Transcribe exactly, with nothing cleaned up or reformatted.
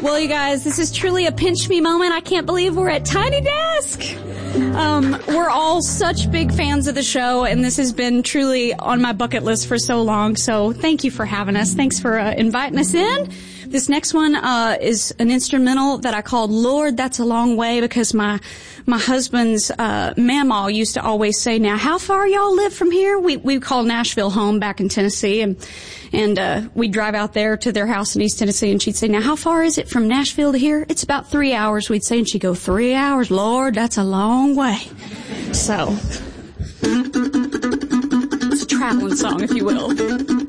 Well, you guys, this is truly a pinch me moment. I can't believe we're at Tiny Desk. Um, we're all such big fans of the show, and this has been truly on my bucket list for so long. So thank you for having us. Thanks for uh, inviting us in. This next one uh is an instrumental that I called Lord, That's a Long Way, because my my husband's uh mamaw used to always say, now, how far y'all live from here? We we call Nashville home back in Tennessee, and and uh we'd drive out there to their house in East Tennessee, and she'd say, now, how far is it from Nashville to here? It's about three hours, we'd say, and she'd go, three hours? Lord, that's a long way. So, it's a traveling song, if you will.